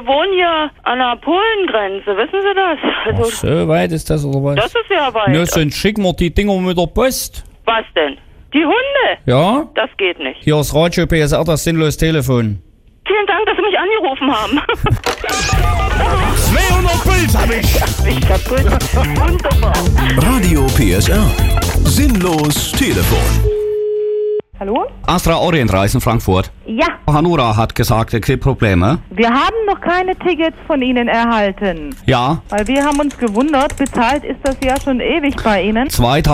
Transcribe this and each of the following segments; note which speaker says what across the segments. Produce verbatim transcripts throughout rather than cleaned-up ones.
Speaker 1: wir wohnen hier an der Polengrenze, wissen Sie das? Also,
Speaker 2: Ach, so weit ist das, oder was?
Speaker 1: das ist ja weit.
Speaker 2: Nur so schicken wir die Dinger mit der Post.
Speaker 1: Was denn? Die Hunde?
Speaker 2: Ja?
Speaker 1: Das geht nicht.
Speaker 2: Hier ist Radio P S R, das sinnlos Telefon.
Speaker 1: Vielen Dank, dass Sie mich angerufen haben.
Speaker 3: zweihundert Puls hab ich.
Speaker 1: Ich kaputt. Wunderbar.
Speaker 3: Radio P S R. Sinnlos Telefon.
Speaker 4: Hallo?
Speaker 2: Astra Orientreisen Frankfurt.
Speaker 4: Ja,
Speaker 2: Hanura hat gesagt, es gibt Probleme.
Speaker 4: wir haben noch keine Tickets von Ihnen erhalten.
Speaker 2: Ja,
Speaker 4: Weil wir haben uns gewundert, bezahlt ist das ja schon ewig bei Ihnen.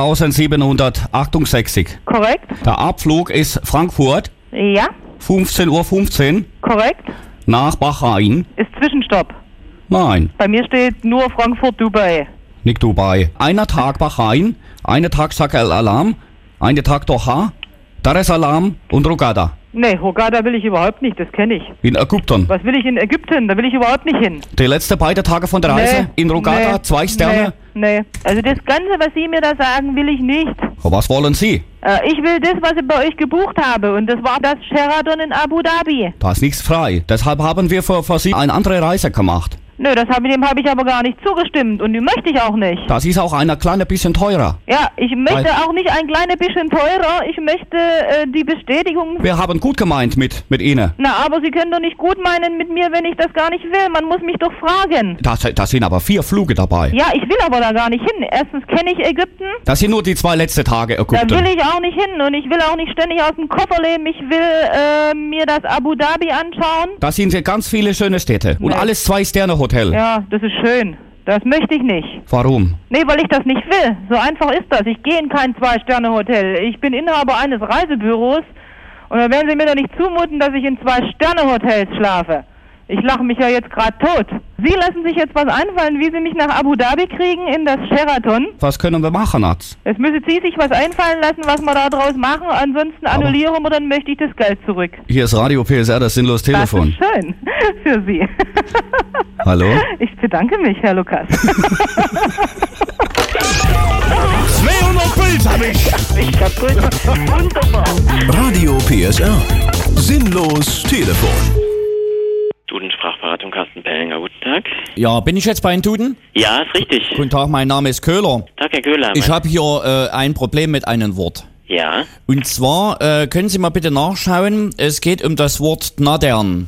Speaker 2: zweitausendsiebenhundertachtundsechzig.
Speaker 4: Korrekt?
Speaker 2: Der Abflug ist Frankfurt,
Speaker 4: Ja,
Speaker 2: fünfzehn Uhr fünfzehn
Speaker 4: korrekt.
Speaker 2: nach Bahrain.
Speaker 4: Ist Zwischenstopp.
Speaker 2: Nein,
Speaker 4: Bei mir steht nur Frankfurt-Dubai.
Speaker 2: nicht Dubai. Einer Tag Bahrain, einer Tag Shah al-Alam, einer Tag Doha, Dar es Salaam und Hurghada.
Speaker 4: Nee, Hurghada will ich überhaupt nicht, das kenne ich.
Speaker 2: In Ägypten.
Speaker 4: Was will ich in Ägypten? Da will ich überhaupt nicht hin.
Speaker 2: Die letzten beiden Tage von der Reise
Speaker 4: Nee,
Speaker 2: in Hurghada,
Speaker 4: nee,
Speaker 2: zwei Sterne.
Speaker 4: Nee, nee. Also das Ganze, was Sie mir da sagen, will ich nicht.
Speaker 2: Was wollen Sie?
Speaker 4: Äh, ich will das, was ich bei euch gebucht habe. Und das war das Sheraton in Abu Dhabi.
Speaker 2: Da ist nichts frei. Deshalb haben wir für, für Sie eine andere Reise gemacht.
Speaker 4: Nö, das hab, dem habe ich aber gar nicht zugestimmt. Und die möchte ich auch nicht.
Speaker 2: Das ist auch eine kleine bisschen teurer.
Speaker 4: Ja, ich möchte
Speaker 2: Weil-
Speaker 4: auch nicht ein kleines bisschen teurer. Ich möchte äh, die Bestätigung.
Speaker 2: Wir haben gut gemeint mit, mit Ihnen.
Speaker 4: Na, aber Sie können doch nicht gut meinen mit mir, wenn ich das gar nicht will. Man muss mich doch fragen.
Speaker 2: Da, da sind aber vier Flüge dabei.
Speaker 4: Ja, ich will aber da gar nicht hin. Erstens kenne ich Ägypten.
Speaker 2: Das sind nur die zwei letzten Tage
Speaker 4: Da
Speaker 2: Ägypten.
Speaker 4: will ich auch nicht hin. Und ich will auch nicht ständig aus dem Koffer leben. Ich will äh, mir das Abu Dhabi anschauen.
Speaker 2: Das sind ganz viele schöne Städte. Und
Speaker 4: Nee.
Speaker 2: alles Zwei-Sterne-Hotel.
Speaker 4: Ja, das ist schön. Das möchte ich nicht.
Speaker 2: Warum?
Speaker 4: Nee, weil ich das nicht will. So einfach ist das. Ich gehe in kein Zwei-Sterne-Hotel. Ich bin Inhaber eines Reisebüros und da werden Sie mir doch nicht zumuten, dass ich in Zwei-Sterne-Hotels schlafe. Ich lache mich ja jetzt gerade tot. Sie lassen sich jetzt was einfallen, wie Sie mich nach Abu Dhabi kriegen in das Sheraton.
Speaker 2: Was können wir machen, Arzt?
Speaker 4: Jetzt müssen Sie sich was einfallen lassen, was wir da draus machen. Ansonsten
Speaker 2: Aber-
Speaker 4: annullieren wir, dann möchte ich das Geld zurück.
Speaker 2: Hier ist Radio P S R, das sinnlos Telefon.
Speaker 4: Das ist schön für Sie.
Speaker 2: Hallo?
Speaker 4: Ich bedanke mich, Herr Lukas.
Speaker 3: zweihundert Puls hab ich.
Speaker 1: Ich kaputt. Wunderbar.
Speaker 3: Radio P S R. Sinnlos Telefon.
Speaker 5: Duden-Sprachberatung, Carsten Pellinger, guten Tag.
Speaker 2: Ja, bin ich jetzt bei Ihnen, Duden?
Speaker 5: Ja, ist richtig.
Speaker 2: Guten Tag, mein Name ist Köhler.
Speaker 5: Tag, Herr Köhler.
Speaker 2: Ich
Speaker 5: Mein-
Speaker 2: habe hier äh, ein Problem mit einem Wort.
Speaker 5: Ja,
Speaker 2: Und zwar, äh, können Sie mal bitte nachschauen, es geht um das Wort Gnadern.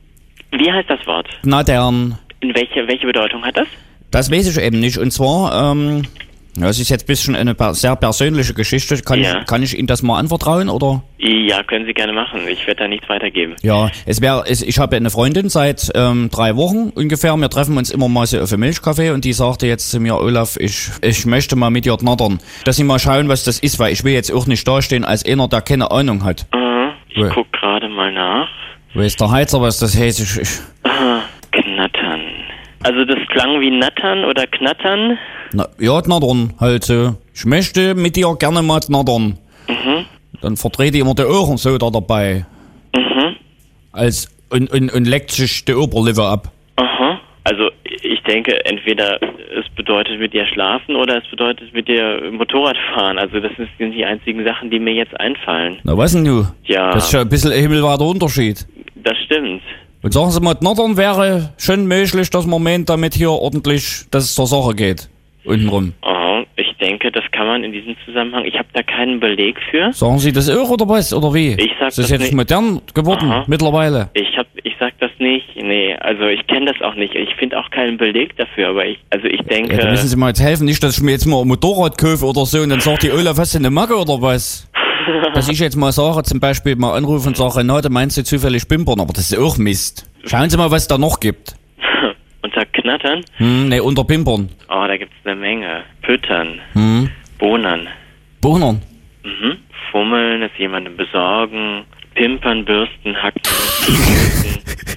Speaker 5: wie heißt das Wort?
Speaker 2: Gnadern.
Speaker 5: In welche, welche Bedeutung hat das?
Speaker 2: Das weiß ich eben nicht. Und zwar, ähm, ja, es ist jetzt ein bisschen eine per- sehr persönliche Geschichte. Kann,
Speaker 5: Ja.
Speaker 2: ich, kann ich Ihnen das mal anvertrauen, oder?
Speaker 5: Ja, können Sie gerne machen. Ich werde da nichts weitergeben.
Speaker 2: Ja, es wäre, es, ich habe eine Freundin seit ähm, drei Wochen ungefähr. Wir treffen uns immer mal so auf einem Milchkaffee und die sagte jetzt zu mir, Olaf, ich, ich möchte mal mit dir knattern. Dass Sie mal schauen, was das ist, weil ich will jetzt auch nicht dastehen als einer, der keine Ahnung hat.
Speaker 5: Aha, ich
Speaker 2: Ja.
Speaker 5: guck gerade mal nach.
Speaker 2: Weiß der Heizer, was das heißt? Ich, ich,
Speaker 5: Aha, knattern. Also das klang wie nattern oder knattern.
Speaker 2: na, ja, knattern halt so. Ich möchte mit dir gerne mal knattern.
Speaker 5: Mhm,
Speaker 2: Dann verdreht die immer die Ohren so da dabei.
Speaker 5: mhm,
Speaker 2: Als, und, und, und leckt sich die Oberlippe ab.
Speaker 5: aha. Also ich denke, entweder es bedeutet mit dir schlafen oder es bedeutet mit dir Motorrad fahren. Also das sind die einzigen Sachen, die mir jetzt einfallen.
Speaker 2: Na, was denn du?
Speaker 5: Ja,
Speaker 2: Das ist schon ein bisschen ein himmelweiter Unterschied.
Speaker 5: das stimmt.
Speaker 2: Und sagen Sie mal, knattern wäre schon möglich, dass man meint, damit hier ordentlich, dass es zur Sache geht. Untenrum.
Speaker 5: Oh, ich denke, das kann man in diesem Zusammenhang. Ich habe da keinen Beleg für.
Speaker 2: Sagen Sie das auch oder was? Oder wie?
Speaker 5: Ich sag
Speaker 2: ist das
Speaker 5: das
Speaker 2: jetzt
Speaker 5: nicht.
Speaker 2: modern geworden
Speaker 5: Aha.
Speaker 2: mittlerweile?
Speaker 5: Ich hab, ich sag das nicht. Nee, also ich kenne das auch nicht. Ich finde auch keinen Beleg dafür, aber ich, also ich denke.
Speaker 2: Ja, da müssen Sie mal jetzt helfen, nicht, dass ich mir jetzt mal ein Motorrad kaufe oder so und dann sagt die Olaf, hast du eine Macke oder was? Dass ich jetzt mal sage, zum Beispiel mal anrufe und sage, na, da meinst du zufällig Pimpern, aber das ist auch Mist. Schauen Sie mal, was es da noch gibt.
Speaker 5: Unter Knattern?
Speaker 2: Hm, ne, unter Pimpern.
Speaker 5: Oh, da gibt's eine Menge. Püttern,
Speaker 2: Hm,
Speaker 5: Bohnern,
Speaker 2: Bohnern.
Speaker 5: mhm. Fummeln, es jemandem besorgen, Pimpern, Bürsten, Hacken, Bürsten.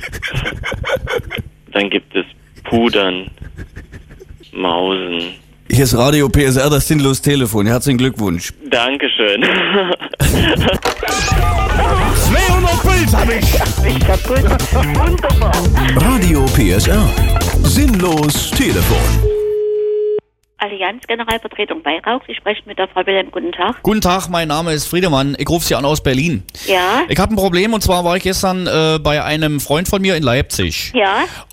Speaker 5: Dann gibt es Pudern, Mausen.
Speaker 2: Hier ist Radio P S R, das sinnlos Telefon. Herzlichen Glückwunsch.
Speaker 5: Dankeschön.
Speaker 3: zweihundert Puls hab ich.
Speaker 1: Ich kaputt. Wunderbar.
Speaker 3: Radio P S R. Sinnlos Telefon.
Speaker 6: Allianz Generalvertretung Weihrauch. Sie sprechen mit der Frau Wilhelm. Guten Tag.
Speaker 2: Guten Tag, mein Name ist Friedemann. Ich rufe Sie an aus Berlin.
Speaker 6: Ja,
Speaker 2: Ich habe ein Problem und zwar war ich gestern äh, bei einem Freund von mir in Leipzig.
Speaker 6: ja.